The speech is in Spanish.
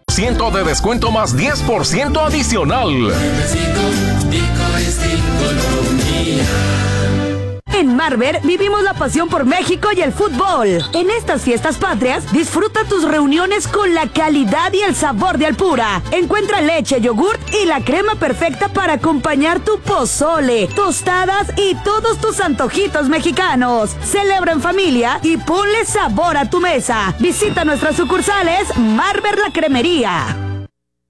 10% de descuento más 10% adicional. En Marber vivimos la pasión por México y el fútbol. En estas fiestas patrias, disfruta tus reuniones con la calidad y el sabor de Alpura. Encuentra leche, yogurt y la crema perfecta para acompañar tu pozole, tostadas y todos tus antojitos mexicanos. Celebra en familia y ponle sabor a tu mesa. Visita nuestras sucursales Marber La Cremería.